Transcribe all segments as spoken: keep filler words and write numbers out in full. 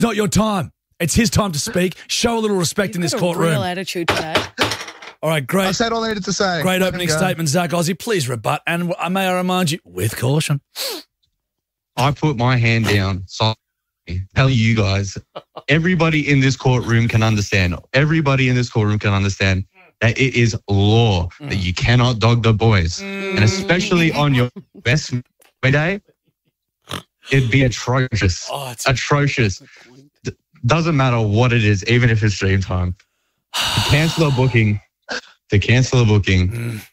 not your time. It's his time to speak. Show a little respect You've in this got courtroom. a real attitude today. All right, great. I said all I needed to say. Great Let opening him go. statement, Zach Ozzy. Please rebut. And may I remind you, with caution. I put my hand down. So tell you guys, everybody in this courtroom can understand. Everybody in this courtroom can understand that it is law mm. that you cannot dog the boys. Mm. And especially on your best day, it'd be atrocious. Oh, it's atrocious. D- doesn't matter what it is, even if it's dream time. To cancel a booking, to cancel a booking, mm.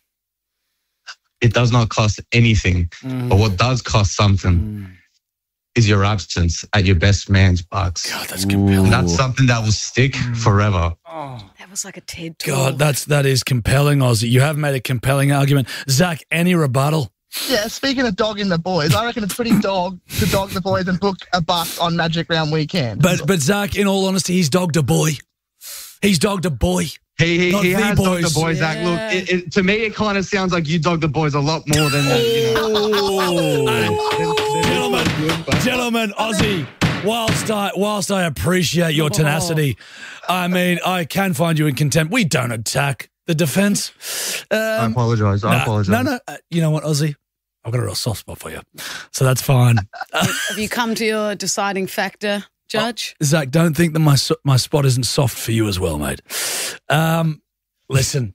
it does not cost anything. Mm. But what does cost something mm. is your absence at your best man's bucks. God, that's compelling. That's something that will stick mm. forever. Oh, that was like a TED talk. God, that's, that is compelling, Ozzy. You have made a compelling argument. Zach, any rebuttal? Yeah, speaking of dogging the boys, I reckon it's pretty dog to dog the boys and book a buck on Magic Round weekend. But, but Zach, in all honesty, he's dogged a boy. He's dogged a boy. He, he, Not he the has boys. dogged the boys, Yeah. Zach. Look, it, it, to me, it kind of sounds like you dogged the boys a lot more than that. You know. Oh. Gentlemen, gentlemen, Ozzy, whilst I, whilst I appreciate your tenacity, I mean, I can find you in contempt. We don't attack the defence. Um, I apologise. I nah, apologise. No, no. Uh, you know what, Ozzy? I've got a real soft spot for you. So that's fine. Have you come to your deciding factor, Judge? Oh, Zach, don't think that my so- my spot isn't soft for you as well, mate. Um, listen,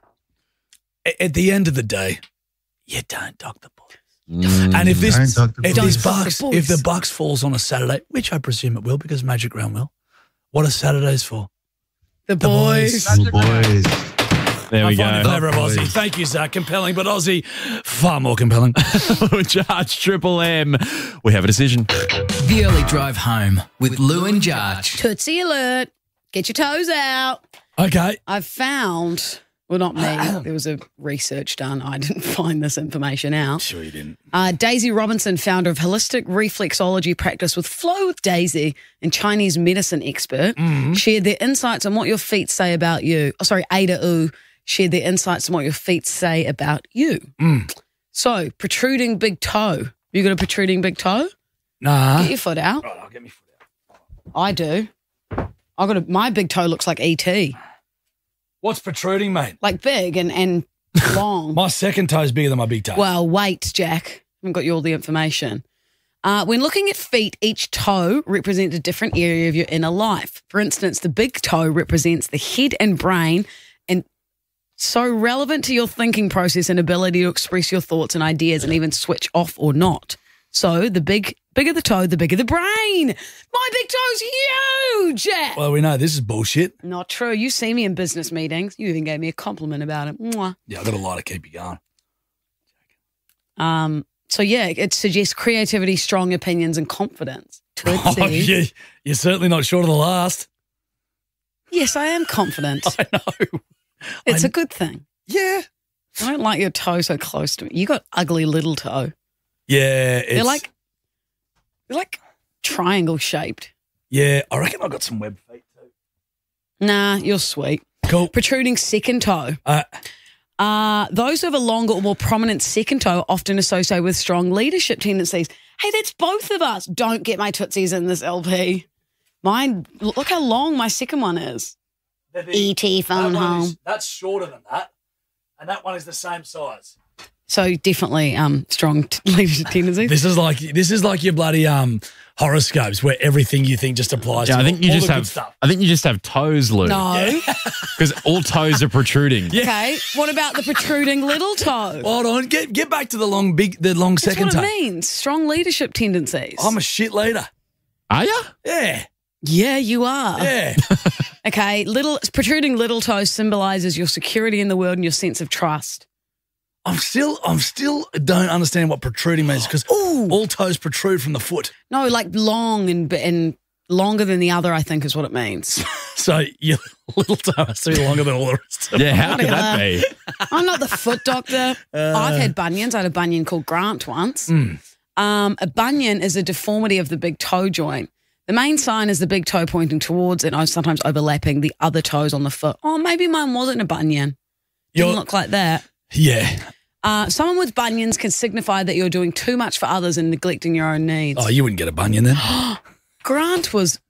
a- at the end of the day, you don't dog the boys. Mm, and if this don't dog the if boys. this Don't dog Bucks the boys. if the Bucks falls on a Saturday, which I presume it will because Magic Round will, what are Saturdays for? The, The boys. boys. the boys. There we I find go. it favour of Ozzy. Thank you, Zach. Compelling, but Ozzy far more compelling. Judge Triple M. We have a decision. The Early Drive Home with Lou and Judge. Tootsie alert. Get your toes out. Okay. I've found, well, not me. There was a research done. I didn't find this information out. Sure you didn't. Uh, Daisy Robinson, founder of holistic reflexology practice with Flow with Daisy and Chinese medicine expert, Mm-hmm. shared their insights on what your feet say about you. Oh, sorry, Ada U shared their insights on what your feet say about you. Mm. So, protruding big toe. You got a protruding big toe? Nah. Get your foot out. Right, I'll get me foot out. I do. I got a, my big toe looks like E T, What's protruding, mate? like big and and long. My second toe is bigger than my big toe. Well, wait, Jack. I haven't got you all the information. Uh, when looking at feet, each toe represents a different area of your inner life. For instance, the big toe represents the head and brain, and so relevant to your thinking process and ability to express your thoughts and ideas and even switch off or not. So the big, bigger the toe, the bigger the brain. My big toe's huge. Jack. Well, we know this is bullshit. Not true. You see me in business meetings. You even gave me a compliment about it. Mwah. Yeah, I've got a lot to keep you going. Um. So, yeah, it suggests creativity, strong opinions, and confidence. Tootsie. Oh, yeah, you're certainly not short of the last. Yes, I am confident. I know. It's I- a good thing. Yeah. I don't like your toe so close to me. You got ugly little toe. Yeah. It's, They're like, they're like triangle shaped. Yeah, I reckon I've got some web feet too. Nah, you're sweet. Cool. Protruding second toe. Uh, Uh, those who have a longer or more prominent second toe are often associated with strong leadership tendencies. Hey, that's both of us. Don't get my tootsies in this L P. Mine, look how long my second one is. E T phone home. that's shorter than that, and that one is the same size. So definitely um, strong t- leadership tendencies. This is like this is like your bloody um horoscopes where everything you think just applies. Yeah, to I think you all just the good have. stuff. I think you just have toes, Lou. No. because all toes are protruding. Okay. What about the protruding little toe? Hold on, get get back to the long big the long That's second what it toe. means. Strong leadership tendencies. I'm a shit leader. Are you? Yeah, yeah, you are. yeah. Okay. Little protruding little toe symbolizes your security in the world and your sense of trust. I'm still I'm still don't understand what protruding means because all toes protrude from the foot. No, like long and and longer than the other, I think is what it means. So your little toe has to be longer than all the rest of Yeah, how could that be? I'm not the foot doctor. I've had bunions. I had a bunion called Grant once. Um, a bunion is a deformity of the big toe joint. The main sign is the big toe pointing towards it, and sometimes overlapping the other toes on the foot. Oh, maybe mine wasn't a bunion. Didn't You're- look like that. Yeah. Uh, someone with bunions can signify that you're doing too much for others and neglecting your own needs. Oh, you wouldn't get a bunion then. Grant was